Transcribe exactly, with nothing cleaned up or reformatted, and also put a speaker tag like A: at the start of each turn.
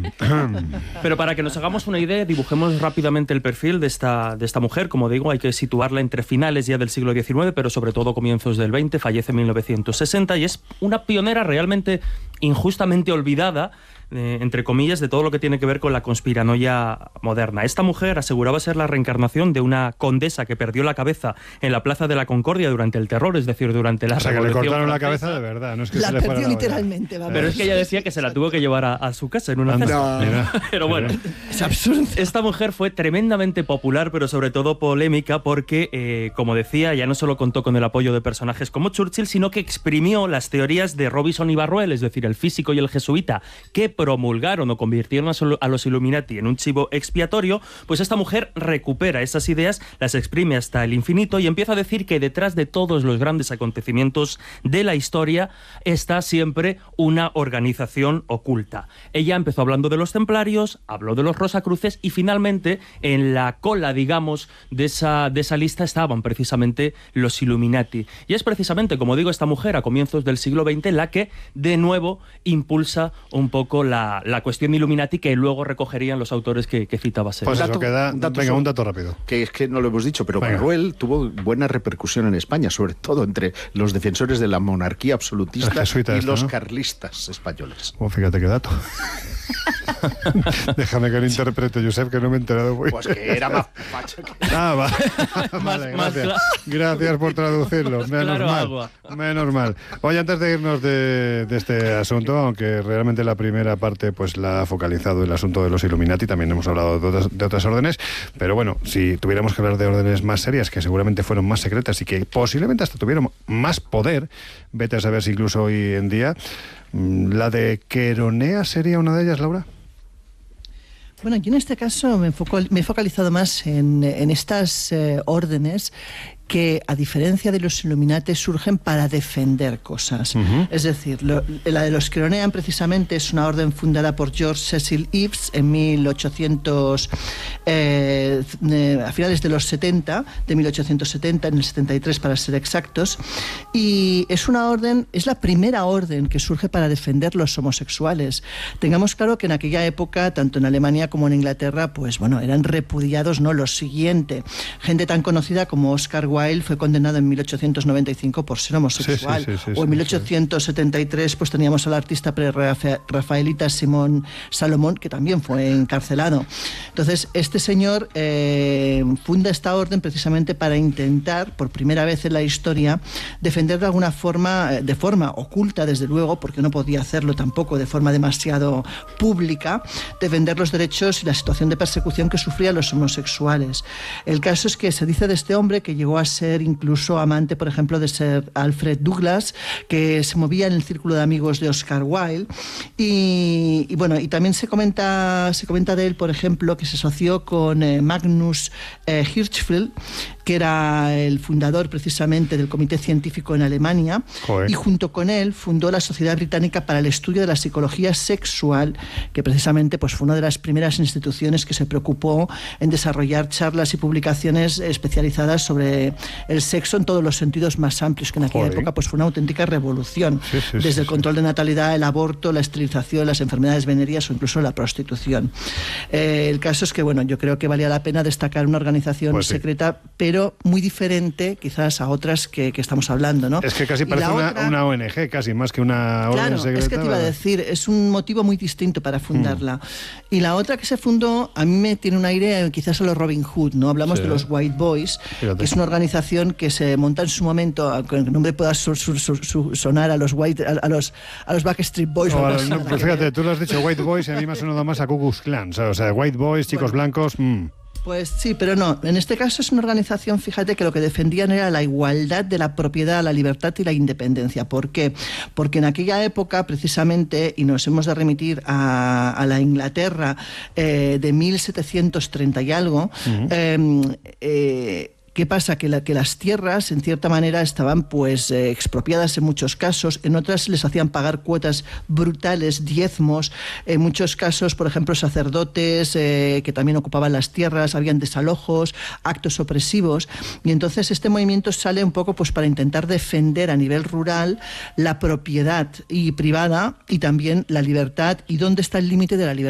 A: Pero para que nos hagamos una idea, dibujemos rápidamente el perfil de esta, de esta mujer. Como digo, hay que situarla entre finales ya del siglo diecinueve, pero sobre todo comienzos del veinte. Fallece en mil novecientos sesenta y es una pionera realmente injustamente olvidada, Eh, entre comillas, de todo lo que tiene que ver con la conspiranoia moderna. Esta mujer aseguraba ser la reencarnación de una condesa que perdió la cabeza en la Plaza de la Concordia durante el terror, es decir, durante la
B: o sea,
A: Revolución
B: que le cortaron
A: Francesa.
B: la cabeza de verdad, no es que
C: la
B: se le fuera
C: perdió
B: la
C: literalmente.
B: olla.
A: Pero es que ella decía que se la tuvo que llevar a, a su casa en una
B: Anda,
A: cesta.
B: mira.
A: Pero bueno,
C: Es absurdo.
A: esta mujer fue tremendamente popular, pero sobre todo polémica porque, eh, como decía, ya no solo contó con el apoyo de personajes como Churchill, sino que exprimió las teorías de Robinson y Barruel, es decir, el físico y el jesuita, que promulgaron o convirtieron a los Illuminati en un chivo expiatorio. Pues esta mujer recupera esas ideas, las exprime hasta el infinito y empieza a decir que detrás de todos los grandes acontecimientos de la historia está siempre una organización oculta. Ella empezó hablando de los templarios, habló de los rosacruces y finalmente en la cola, digamos, de esa, de esa lista estaban precisamente los Illuminati. Y es precisamente, como digo, esta mujer a comienzos del siglo veinte la que de nuevo impulsa un poco la, la cuestión Illuminati, que luego recogerían los autores que, que citaba Sergio.
B: Pues eso
D: dato-
B: queda.
D: un dato
B: Venga,
D: sobre-
B: un dato rápido.
D: Que es que no lo hemos dicho, pero
B: Venga.
D: Barruel tuvo buena repercusión en España, sobre todo entre los defensores de la monarquía absolutista
B: El jesuita
D: y
B: este,
D: los
B: ¿no?
D: carlistas españoles.
B: Oh, fíjate qué dato. Déjame que lo interprete, Josep, que no me he enterado. Muy
D: Pues que era más facha que...
B: Ah, va.
A: Más-
B: Vale,
A: más
B: gracias.
A: cla-
B: Gracias por traducirlo. Menos
A: claro
B: mal.
A: agua.
B: Menos mal. Oye, antes de irnos de, de este asunto, aunque realmente la primera parte pues la ha focalizado el asunto de los Illuminati, también hemos hablado de otras, de otras órdenes, pero bueno, si tuviéramos que hablar de órdenes más serias, que seguramente fueron más secretas y que posiblemente hasta tuvieron más poder, vete a saber si incluso hoy en día, ¿la de Queronea sería una de ellas, Laura?
C: Bueno, yo en este caso me, enfoco, me he focalizado más en, en estas eh, órdenes que, a diferencia de los Illuminati, surgen para defender cosas. Uh-huh. Es decir, lo, la de los Queronean precisamente es una orden fundada por George Cecil Eves en mil ochocientos, eh, eh, a finales de los setenta, de mil ochocientos setenta, en el setenta y tres para ser exactos, y es una orden, es la primera orden que surge para defender los homosexuales. Tengamos claro que en aquella época, tanto en Alemania como en Inglaterra, pues bueno, eran repudiados, ¿no? Lo siguiente, gente tan conocida como Oscar Wilde fue condenado en mil ochocientos noventa y cinco por ser homosexual,
B: sí, sí, sí, sí,
C: o en
B: sí,
C: mil ochocientos setenta y tres pues teníamos al artista pre-rafaelita Simón Salomón, que también fue encarcelado. Entonces este señor eh, funda esta orden precisamente para intentar, por primera vez en la historia, defender de alguna forma, de forma oculta desde luego, porque no podía hacerlo tampoco de forma demasiado pública, defender los derechos y la situación de persecución que sufrían los homosexuales. El caso es que se dice de este hombre que llegó a ser incluso amante, por ejemplo, de Sir Alfred Douglas, que se movía en el círculo de amigos de Oscar Wilde, y, y bueno, y también se comenta, se comenta de él, por ejemplo, que se asoció con eh, Magnus eh, Hirschfeld, que era el fundador precisamente del Comité Científico en Alemania. Joder. Y junto con él fundó la Sociedad Británica para el Estudio de la Psicología Sexual, que precisamente pues, fue una de las primeras instituciones que se preocupó en desarrollar charlas y publicaciones especializadas sobre el sexo en todos los sentidos más amplios, que en aquella Joder. época pues, fue una auténtica revolución, sí, sí, desde sí, el control sí. de natalidad, el aborto, la esterilización, las enfermedades venéreas o incluso la prostitución. Eh, el caso es que, bueno, yo creo que valía la pena destacar una organización pues sí. secreta, pero muy diferente quizás a otras que, que estamos hablando, ¿no?
B: Es que casi parece una, otra... una O N G, casi más que una orden
C: claro,
B: secreta.
C: Es que te iba a decir, es un motivo muy distinto para fundarla. Mm. Y la otra que se fundó, a mí me tiene un aire quizás a los Robin Hood, ¿no? Hablamos sí. de los White Boys, Fíjate. que es una organización que se monta en su momento, aunque el nombre pueda su, su, su, su, sonar a los White, a, a los a los Backstreet Boys.
B: O los, no, pues fíjate, tú lo has dicho White Boys y a mí me ha sonado más a Ku Klux Klan, o sea, White Boys, chicos bueno. blancos. Mm.
C: Pues sí, pero no. En este caso es una organización, fíjate, que lo que defendían era la igualdad de la propiedad, la libertad y la independencia. ¿Por qué? Porque en aquella época, precisamente, y nos hemos de remitir a, a la Inglaterra eh, de mil setecientos treinta y algo, uh-huh. eh, eh, ¿qué pasa? Que, la, que las tierras, en cierta manera, estaban pues eh, expropiadas en muchos casos, en otras les hacían pagar cuotas brutales, diezmos, en muchos casos, por ejemplo, sacerdotes eh, que también ocupaban las tierras, habían desalojos, actos opresivos, y entonces este movimiento sale un poco pues para intentar defender a nivel rural la propiedad y privada y también la libertad, y dónde está el límite de la libertad.